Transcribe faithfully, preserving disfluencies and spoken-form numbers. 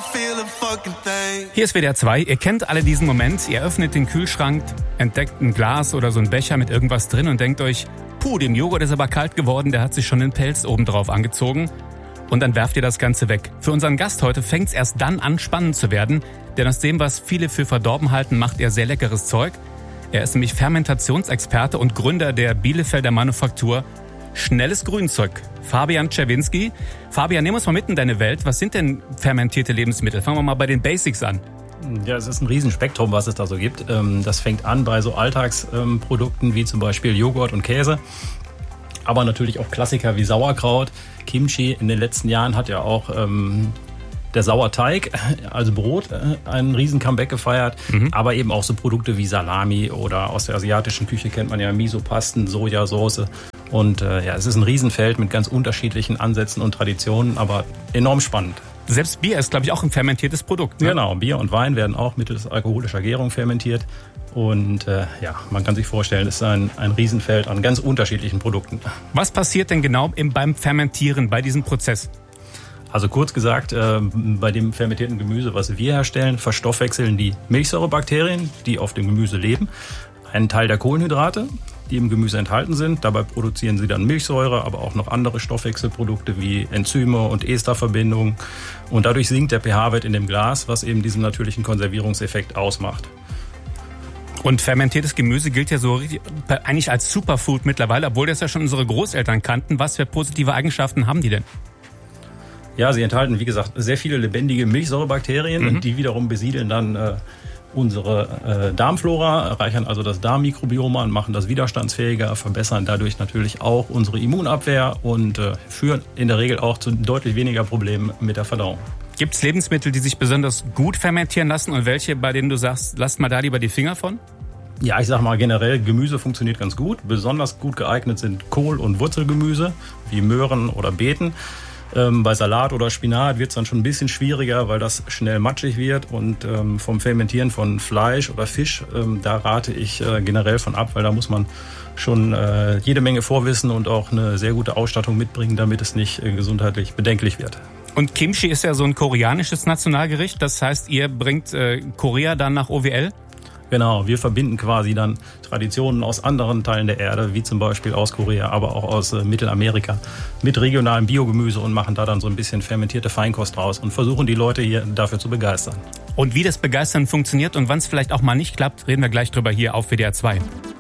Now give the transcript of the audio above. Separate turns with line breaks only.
Hier ist W D R zwei. Ihr kennt alle diesen Moment. Ihr öffnet den Kühlschrank, entdeckt ein Glas oder so einen Becher mit irgendwas drin und denkt euch, puh, dem Joghurt ist aber kalt geworden, der hat sich schon den Pelz obendrauf angezogen. Und dann werft ihr das Ganze weg. Für unseren Gast heute fängt es erst dann an, spannend zu werden. Denn aus dem, was viele für verdorben halten, macht er sehr leckeres Zeug. Er ist nämlich Fermentationsexperte und Gründer der Bielefelder Manufaktur Schnelles Grünzeug. Fabian Czerwinski. Fabian, nimm uns mal mit in deine Welt. Was sind denn fermentierte Lebensmittel? Fangen wir mal bei den Basics an.
Ja, es ist ein Riesenspektrum, was es da so gibt. Das fängt an bei so Alltagsprodukten wie zum Beispiel Joghurt und Käse. Aber natürlich auch Klassiker wie Sauerkraut, Kimchi. In den letzten Jahren hat ja auch ähm, der Sauerteig, also Brot, einen riesen Comeback gefeiert. Mhm. Aber eben auch so Produkte wie Salami oder aus der asiatischen Küche kennt man ja Miso-Pasten, Sojasauce. Und äh, ja, es ist ein Riesenfeld mit ganz unterschiedlichen Ansätzen und Traditionen, aber enorm spannend.
Selbst Bier ist, glaube ich, auch ein fermentiertes Produkt. Ne?
Genau, Bier und Wein werden auch mittels alkoholischer Gärung fermentiert. Und äh, ja, man kann sich vorstellen, es ist ein, ein Riesenfeld an ganz unterschiedlichen Produkten.
Was passiert denn genau im, beim Fermentieren, bei diesem Prozess?
Also kurz gesagt, äh, bei dem fermentierten Gemüse, was wir herstellen, verstoffwechseln die Milchsäurebakterien, die auf dem Gemüse leben, einen Teil der Kohlenhydrate, die im Gemüse enthalten sind. Dabei produzieren sie dann Milchsäure, aber auch noch andere Stoffwechselprodukte wie Enzyme und Esterverbindungen. Und dadurch sinkt der pH-Wert in dem Glas, was eben diesen natürlichen Konservierungseffekt ausmacht.
Und fermentiertes Gemüse gilt ja so eigentlich als Superfood mittlerweile, obwohl das ja schon unsere Großeltern kannten. Was für positive Eigenschaften haben die denn?
Ja, sie enthalten, wie gesagt, sehr viele lebendige Milchsäurebakterien, mhm. und die wiederum besiedeln dann äh, unsere äh, Darmflora, erreichern also das Darmmikrobiom und machen das widerstandsfähiger, verbessern dadurch natürlich auch unsere Immunabwehr und äh, führen in der Regel auch zu deutlich weniger Problemen mit der Verdauung.
Gibt es Lebensmittel, die sich besonders gut fermentieren lassen und welche, bei denen du sagst, lasst mal da lieber die Finger von?
Ja, ich sag mal generell, Gemüse funktioniert ganz gut. Besonders gut geeignet sind Kohl- und Wurzelgemüse wie Möhren oder Beeten. Ähm, bei Salat oder Spinat wird es dann schon ein bisschen schwieriger, weil das schnell matschig wird. Und ähm, vom Fermentieren von Fleisch oder Fisch, ähm, da rate ich äh, generell von ab, weil da muss man schon äh, jede Menge Vorwissen und auch eine sehr gute Ausstattung mitbringen, damit es nicht äh, gesundheitlich bedenklich wird.
Und Kimchi ist ja so ein koreanisches Nationalgericht. Das heißt, ihr bringt äh, Korea dann nach O W L?
Genau, wir verbinden quasi dann Traditionen aus anderen Teilen der Erde, wie zum Beispiel aus Korea, aber auch aus äh, Mittelamerika, mit regionalem Biogemüse und machen da dann so ein bisschen fermentierte Feinkost draus und versuchen die Leute hier dafür zu begeistern.
Und wie das Begeistern funktioniert und wann es vielleicht auch mal nicht klappt, reden wir gleich drüber hier auf W D R zwei.